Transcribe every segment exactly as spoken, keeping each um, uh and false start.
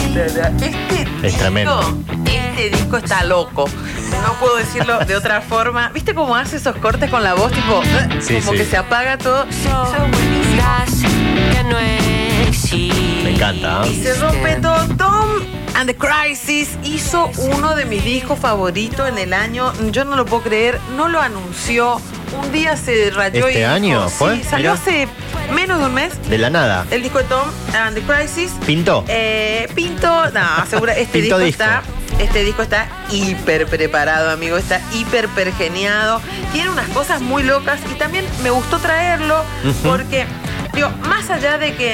Este Es disco, tremendo. Este disco está loco. No puedo decirlo de otra forma. ¿Viste cómo hace esos cortes con la voz? Tipo, Sí, como sí. que se apaga todo. Me encanta. Y se rompe todo. Tom and the Crisis hizo uno de mis discos favoritos en el año. Yo no lo puedo creer. No lo anunció. Un día se rayó ¿Este y dijo, año sí, fue? salió Mirá. hace menos de un mes. De la nada. El disco de Tom and the Crisis. ¿Pintó? Eh, Pinto, no, seguro, este Pinto disco, disco. está, este disco está hiper preparado, amigo, está hiper pergeniado, tiene unas cosas muy locas y también me gustó traerlo Ujú. porque, digo, más allá de que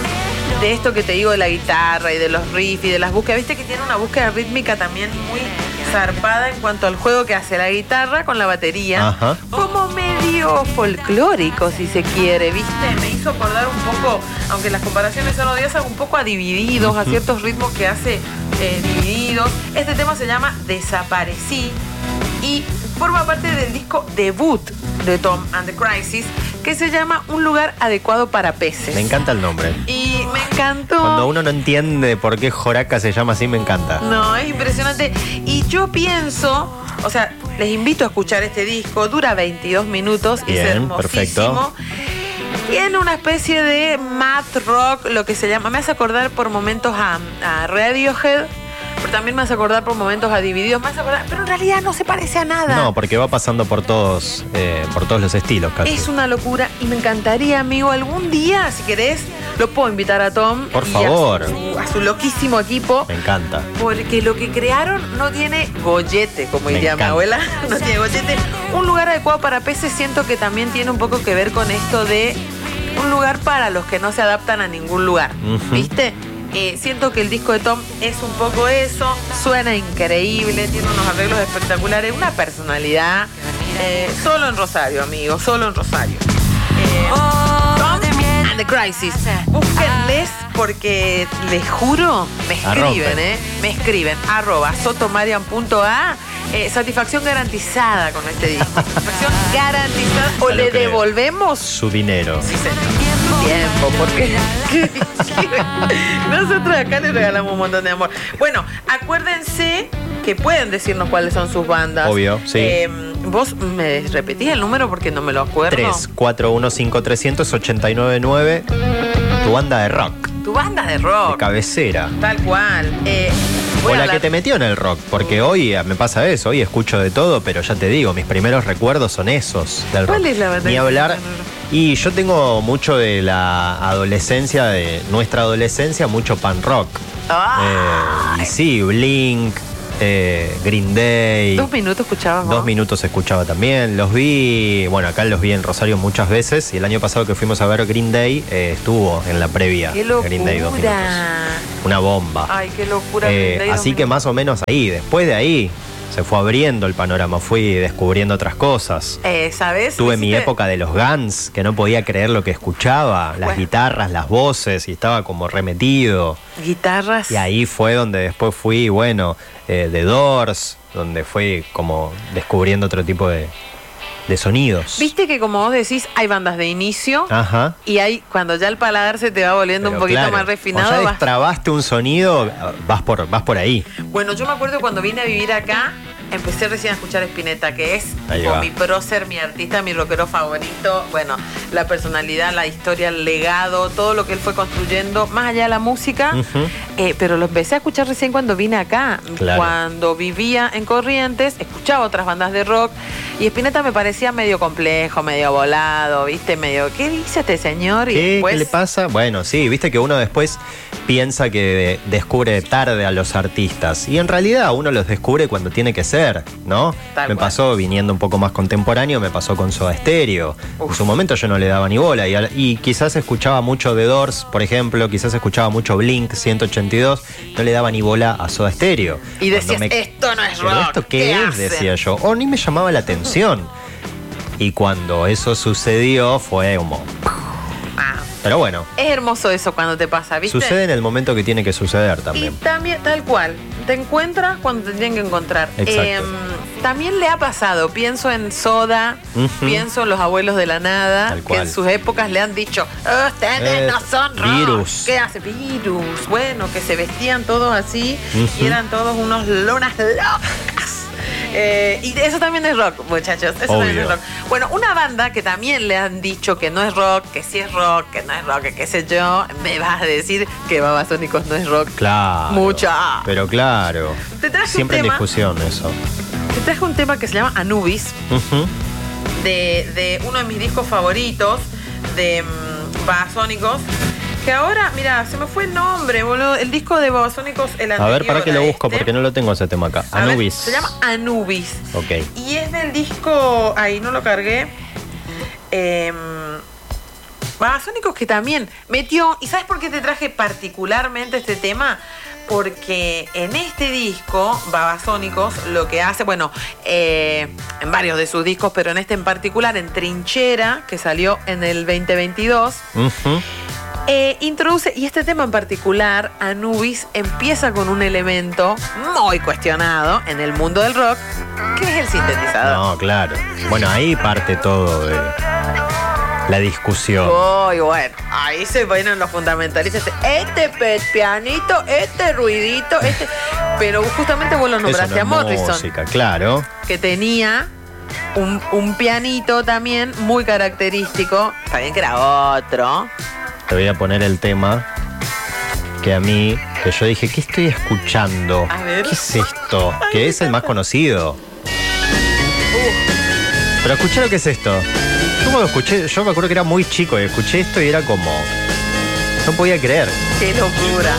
mm, de esto que te digo de la guitarra y de los riffs y de las búsquedas, viste que tiene una búsqueda rítmica también muy zarpada en cuanto al juego que hace la guitarra con la batería, Ajá. como medio folclórico si se quiere, viste, me hizo acordar un poco, aunque las comparaciones son odiosas, un poco a Divididos, a ciertos ritmos que hace eh, Divididos. Este tema se llama Desaparecí y forma parte del disco debut de Tom and the Crisis, que se llama Un lugar adecuado para peces. Me encanta el nombre. Y me encantó. Cuando uno no entiende por qué Joraca se llama así, me encanta. No, es impresionante. Y yo pienso, o sea, les invito a escuchar este disco, dura veintidós minutos, Bien, es hermosísimo. perfecto. Tiene una especie de math rock, lo que se llama, me hace acordar por momentos a, a Radiohead, pero también me hace acordar por momentos a Divididos, me hace acordar, pero en realidad no se parece a nada. No, porque va pasando por todos, eh, por todos los estilos casi. Es una locura y me encantaría, amigo, algún día, si querés, lo puedo invitar a Tom. Por y favor. A su, a su loquísimo equipo. Me encanta. Porque lo que crearon no tiene gollete, como Me diría mi encanta. abuela. No tiene gollete. Un lugar adecuado para peces siento que también tiene un poco que ver con esto de un lugar para los que no se adaptan a ningún lugar. Ujú. ¿Viste? Eh, siento que el disco de Tom es un poco eso. Suena increíble, tiene unos arreglos espectaculares, una personalidad. Eh, solo en Rosario, amigo, solo en Rosario. Eh, Tom and the Crisis. Búsquenles porque les juro, me La escriben, rompen. ¿eh? Me escriben. Arroba sotomarian punto a. Eh, satisfacción garantizada con este disco. Satisfacción garantizada. O Ya lo le creo. devolvemos Su dinero. sí, señor. Tiempo, porque nosotros acá les regalamos un montón de amor. Bueno, acuérdense que pueden decirnos cuáles son sus bandas. Obvio, sí. Eh, Vos me repetís el número porque no me lo acuerdo. tres cuatro uno cinco tres cero cero ocho nueve nueve. Tu banda de rock, Tu banda de de rock. cabecera. Tal cual. Eh, voy O a la hablar- que te metió en el rock, porque hoy me pasa eso, hoy escucho de todo, pero ya te digo, mis primeros recuerdos son esos del rock. ¿Cuál es la banda Ni que te hablar. metió en el rock? Y yo tengo mucho de la adolescencia, de nuestra adolescencia, mucho pan rock. Ah, Eh, y sí, Blink, eh, Green Day. Dos minutos escuchabas vos. Dos minutos escuchaba también. Los vi, bueno, acá los vi en Rosario muchas veces. Y el año pasado que fuimos a ver Green Day, eh, estuvo en la previa. ¡Qué locura! Green Day dos minutos. Una bomba. Ay, qué locura. Eh, Green Day, dos así que minutos. más o menos ahí. Después de ahí se fue abriendo el panorama. Fui descubriendo otras cosas. Eh, ¿Sabes? Tuve mi ¿Hiciste? época de los Guns, que no podía creer lo que escuchaba. Las Bueno. guitarras, las voces, y estaba como remetido. Guitarras. Y ahí fue donde después fui, bueno, eh, The Doors, donde fui como descubriendo otro tipo de, de sonidos. Viste que como vos decís, hay bandas de inicio Ajá. y hay cuando ya el paladar se te va volviendo Pero un poquito claro, más o refinado. ya vas- destrabaste un sonido, vas por, vas por ahí. Bueno, yo me acuerdo cuando vine a vivir acá, empecé recién a escuchar Spinetta, que es Ahí como va. mi prócer, mi artista, mi rockero favorito. Bueno, la personalidad, la historia, el legado, todo lo que él fue construyendo, más allá de la música. Ujú. Eh, pero lo empecé a escuchar recién cuando vine acá. Claro. Cuando vivía en Corrientes, escuchaba otras bandas de rock y Spinetta me parecía medio complejo, medio volado, ¿viste? Medio, ¿qué dice este señor? Y ¿Qué? después, ¿Qué le pasa? Bueno, sí, viste que uno después piensa que descubre tarde a los artistas. Y en realidad uno los descubre cuando tiene que ser, ¿no? Tal me cual. pasó viniendo un poco más contemporáneo, me pasó con Soda Stereo. Uf. En su momento yo no le daba ni bola. Y, al- y quizás escuchaba mucho The Doors, por ejemplo, quizás escuchaba mucho Blink ciento ochenta y dos, no le daba ni bola a Soda Stereo. y Cuando decías, me- esto no es ¿Pero rock. esto qué, es? hacen? Decía yo. O ni me llamaba la atención. Y cuando eso sucedió fue como... Ah, Pero bueno. Es hermoso eso cuando te pasa, ¿viste? Sucede en el momento que tiene que suceder también. Y también, tal cual, te encuentras cuando te tienen que encontrar. Exacto. Eh, también le ha pasado, pienso en Soda, Uh-huh. pienso en los abuelos de la nada, Tal que cual. en sus épocas le han dicho, "Oh, ustedes Eh, no son rock". virus. ¿Qué hace? Virus. Bueno, que se vestían todos así Uh-huh. y eran todos unos lunas locas. Eh, y eso también es rock, muchachos. Eso también Obvio. es rock. Bueno, una banda que también le han dicho que no es rock, que sí es rock, que no es rock, que qué sé yo, me vas a decir que Babasónicos no es rock. Claro. Mucha. Pero claro. Te traje Siempre un en tema, discusión eso. te traje un tema que se llama Anubis, Ujú. de, de uno de mis discos favoritos de mm, Babasónicos. Que ahora, mira, se me fue el nombre, boludo. El disco de Babasónicos, el anterior. A ver, para que lo a busco, este. porque no lo tengo ese tema acá. A ver, Anubis. se llama Anubis. Ok. Y es del disco. Ahí no lo cargué. Eh, Babasónicos que también metió. ¿Y sabes por qué te traje particularmente este tema? Porque en este disco, Babasónicos, lo que hace, bueno, eh, en varios de sus discos, pero en este en particular, en Trinchera, que salió en el veinte veintidós, Ujú. eh, introduce, y este tema en particular, Anubis, empieza con un elemento muy cuestionado en el mundo del rock, que es el sintetizador. No, claro. Bueno, ahí parte todo de la discusión. Uy, bueno, ahí se vienen los fundamentalistas. Este pe- pianito, este ruidito, este. Pero justamente vos lo Eso nombraste no a es Morrison, música, claro. que tenía un, un pianito también muy característico. También que era otro. Te voy a poner el tema que a mí, que yo dije, ¿qué estoy escuchando? A ver. ¿Qué es esto? Que es el más conocido. Pero escuché lo que es esto. Yo cuando escuché, yo me acuerdo que era muy chico y escuché esto y era como... No podía creer. Qué locura.